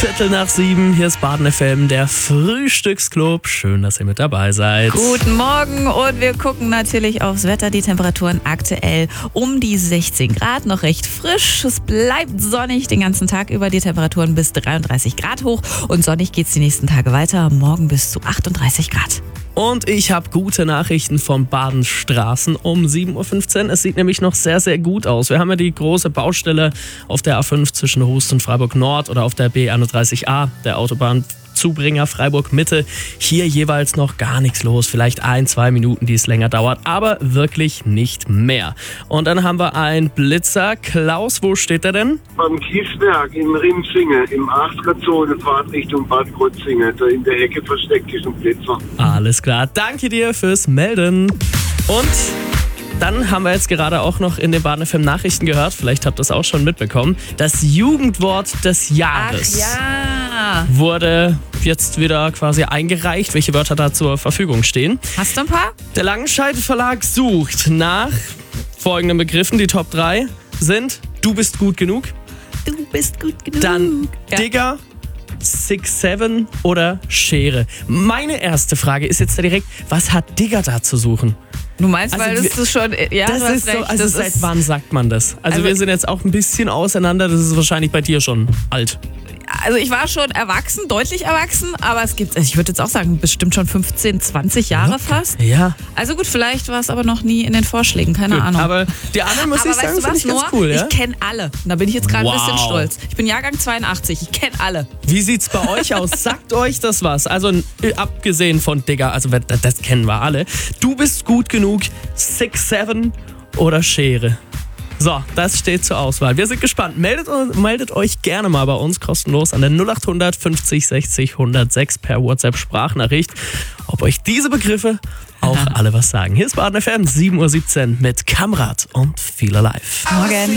6:15, hier ist Baden FM, der Frühstücksclub. Schön, dass ihr mit dabei seid. Guten Morgen und wir gucken natürlich aufs Wetter. Die Temperaturen aktuell um die 16 Grad, noch recht frisch. Es bleibt sonnig den ganzen Tag über, die Temperaturen bis 33 Grad hoch. Und sonnig geht's die nächsten Tage weiter, morgen bis zu 38 Grad. Und ich habe gute Nachrichten vom Badenstraßen um 7:15 Uhr. Es sieht nämlich noch sehr, sehr gut aus. Wir haben ja die große Baustelle auf der A5 zwischen Rust und Freiburg Nord oder auf der B31A, der Autobahnzubringer Freiburg Mitte. Hier jeweils noch gar nichts los. Vielleicht 1-2 Minuten, die es länger dauert, aber wirklich nicht mehr. Und dann haben wir einen Blitzer. Klaus, wo steht der denn? Beim Kieswerk in Rimsinge, im 80er-Zone, Fahrtrichtung Bad Krozingen. Da in der Hecke versteckt ist ein Blitzer. Alles klar, danke dir fürs Melden. Und dann haben wir jetzt gerade auch noch in den Baden FM Nachrichten gehört, vielleicht habt ihr es auch schon mitbekommen, das Jugendwort des Jahres wurde jetzt wieder quasi eingereicht, welche Wörter da zur Verfügung stehen. Hast du ein paar? Der Langenscheidt Verlag sucht nach folgenden Begriffen. Die Top 3 sind: Du bist gut genug, Du bist gut genug. dann Digger, 6'7" oder Schere. Meine erste Frage ist jetzt da direkt, was hat Digger da zu suchen? Du meinst, Also weil das ist schon... Ja, Das du hast ist so, recht. also das seit ist, wann sagt man das? Also wir sind jetzt auch ein bisschen auseinander, das ist wahrscheinlich bei dir schon alt. also ich war schon erwachsen, deutlich erwachsen, aber es gibt, ich würde jetzt auch sagen, bestimmt schon 15, 20 Jahre fast. Ja. Also gut, vielleicht war es aber noch nie in den Vorschlägen, keine Gut, Ahnung. aber die anderen, muss Aber ich sagen, weißt du finde was, ich ganz Noah? cool. Ja? Ich kenne alle. Und da bin ich jetzt gerade ein bisschen Wow. stolz. Ich bin Jahrgang 82, ich kenne alle. Wie sieht's bei euch aus? Sagt euch das was? Also abgesehen von Digger, also das kennen wir alle. Du bist gut genug, 6'7" oder Schere. So, das steht zur Auswahl. Wir sind gespannt. Meldet euch gerne mal bei uns kostenlos an der 0800 50 60 106 per WhatsApp-Sprachnachricht, ob euch diese Begriffe auch alle was sagen. Hier ist Baden FM, 7:17 Uhr mit Kamrat und Feel Alive. Morgen.